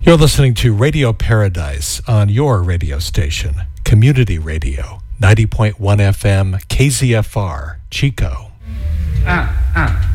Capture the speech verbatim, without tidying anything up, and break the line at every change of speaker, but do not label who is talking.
You're listening to Radio Paradise on your radio station, Community Radio, ninety point one F M, K Z F R, Chico.
Ah, ah.